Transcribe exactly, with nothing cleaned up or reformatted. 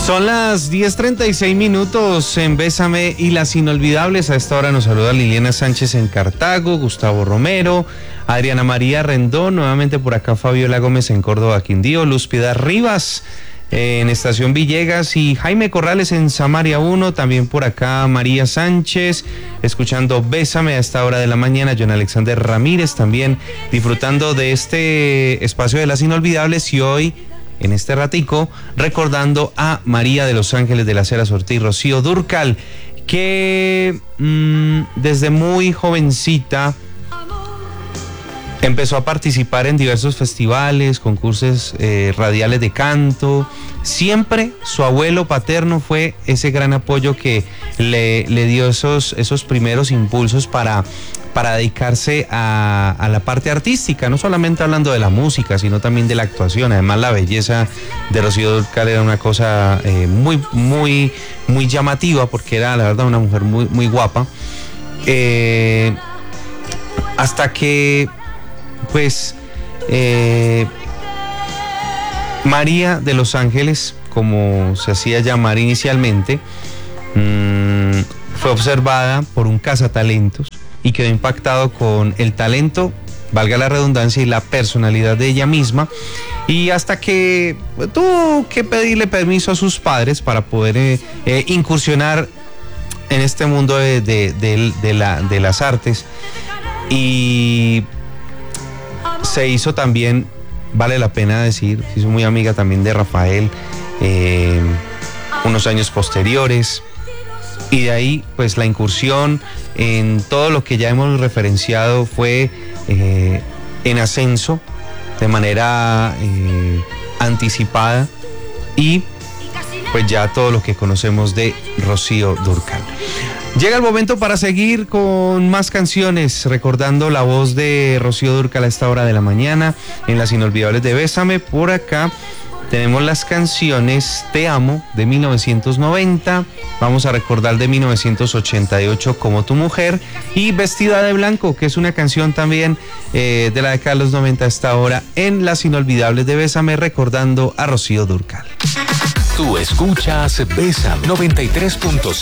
Son las diez treinta y seis minutos en Bésame y las Inolvidables. A esta hora nos saluda Liliana Sánchez en Cartago, Gustavo Romero, Adriana María Rendón, nuevamente por acá Fabiola Gómez en Córdoba, Quindío, Luz Piedad Rivas en Estación Villegas y Jaime Corrales en Samaria uno, también por acá María Sánchez, escuchando Bésame a esta hora de la mañana, John Alexander Ramírez también disfrutando de este espacio de las Inolvidables y hoy en este ratico recordando a María de los Ángeles de las Heras Ortiz, Rocío Dúrcal, que mmm, desde muy jovencita empezó a participar en diversos festivales, concursos eh, radiales de canto. Siempre su abuelo paterno fue ese gran apoyo que le, le dio esos, esos primeros impulsos para, para dedicarse a, a la parte artística, no solamente hablando de la música, sino también de la actuación. Además, la belleza de Rocío Dúrcal era una cosa eh, muy, muy, muy llamativa, porque era, la verdad, una mujer muy, muy guapa. Eh, hasta que pues eh, María de los Ángeles, como se hacía llamar inicialmente, mmm, fue observada por un cazatalentos y quedó impactado con el talento, valga la redundancia, y la personalidad de ella misma, y hasta que tuvo que pedirle permiso a sus padres para poder eh, eh, incursionar en este mundo de, de, de, de, la, de las artes. Y se hizo también, vale la pena decir, se hizo muy amiga también de Rafael eh, unos años posteriores, y de ahí pues la incursión en todo lo que ya hemos referenciado fue eh, en ascenso de manera eh, anticipada, y pues ya todo lo que conocemos de Rocío Dúrcal. Llega el momento para seguir con más canciones, recordando la voz de Rocío Dúrcal a esta hora de la mañana en las Inolvidables de Bésame. Por acá tenemos las canciones Te Amo de mil novecientos noventa, vamos a recordar de mil novecientos ochenta y ocho Como Tu Mujer y Vestida de Blanco, que es una canción también eh, de la década de los noventa a esta hora en las Inolvidables de Bésame, recordando a Rocío Dúrcal. Tú escuchas Bésame noventa y tres punto cinco.